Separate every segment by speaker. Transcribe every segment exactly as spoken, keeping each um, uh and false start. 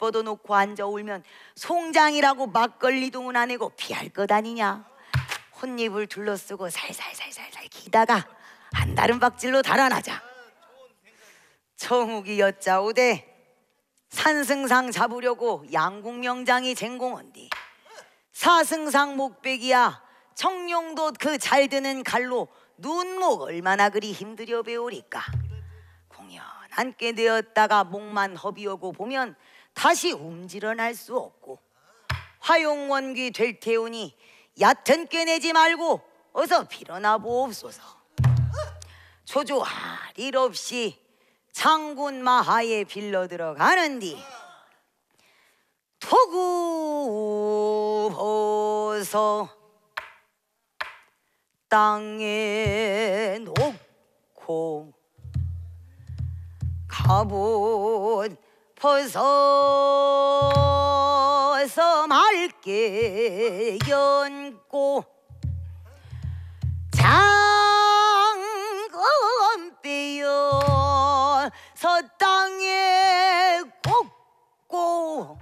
Speaker 1: 뻗어놓고 앉아 울면 송장이라고 막걸리동은 안 해고 피할 것 아니냐. 혼잎을 둘러쓰고 살살살살살 기다가 한다른 박질로 달아나자. 청욱이 여짜오되 산승상 잡으려고 양궁명장이 쟁공언디 사승상 목백이야 청룡도 그 잘 드는 갈로 눈목 얼마나 그리 힘들여 배우리까. 공연 앉게 되었다가 목만 허비오고 보면 다시 움지러날 수 없고 화용원귀 될 테오니 얕은 꾀내지 말고 어서 빌어나 보옵소서. 초조할 일 없이 장군 마하에 빌러 들어가는디 토구 벗어 땅에 놓고 갑옷 벗어서 맑게 연고 장검 빼어서 땅에 꽂고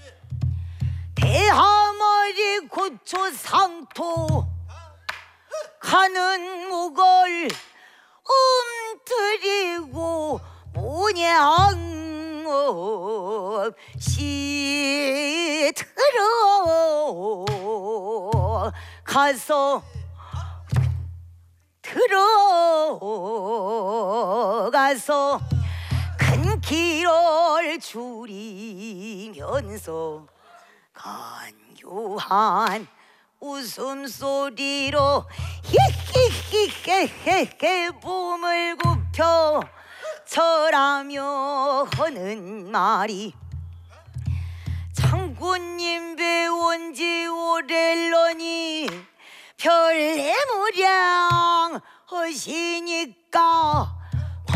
Speaker 1: 대하머리 고초 상토 가는 목을 움트리고 모냥 없이 들어가서 들어가서 큰 길을 줄이면서 간교한 웃음소리로 히히히히히히 봄을 굽혀 절하며 하는 말이 장군님 배운지 오렐러니 별내무량 하시니까